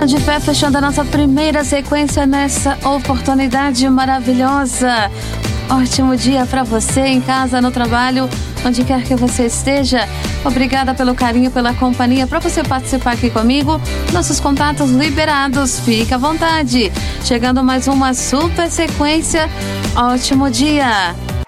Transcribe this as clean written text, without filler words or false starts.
de fé, fechando a nossa primeira sequência nessa oportunidade maravilhosa. Ótimo dia para você em casa, no trabalho, onde quer que você esteja. Obrigada pelo carinho, pela companhia. Para você participar aqui comigo, nossos contatos liberados, fica à vontade. Chegando mais uma super sequência. Ótimo dia.